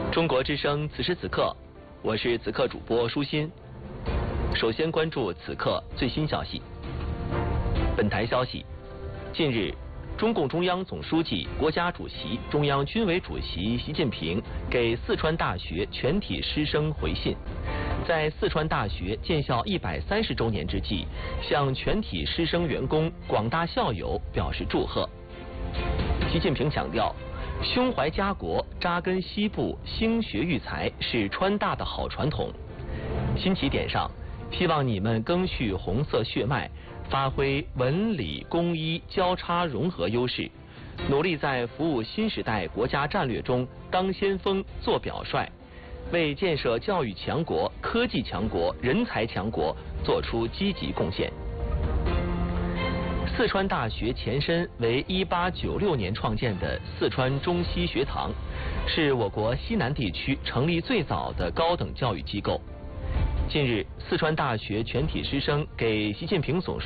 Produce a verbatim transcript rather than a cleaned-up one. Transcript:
中国之声此时此刻，我是此刻主播舒心。首先关注此刻最新消息。本台消息，近日，中共中央总书记、国家主席、中央军委主席习近平给四川大学全体师生回信，在四川大学建校一百三十周年之际，向全体师生员工、广大校友表示祝贺。习近平强调，胸怀家国、扎根西部、兴学育才是川大的好传统。新起点上，希望你们赓续红色血脉，发挥文理工医交叉融合优势，努力在服务新时代国家战略中当先锋、做表率，为建设教育强国、科技强国、人才强国做出积极贡献。四川大学前身为一八九六年创建的四川中西学堂，是我国西南地区成立最早的高等教育机构。近日，四川大学全体师生给习近平总书记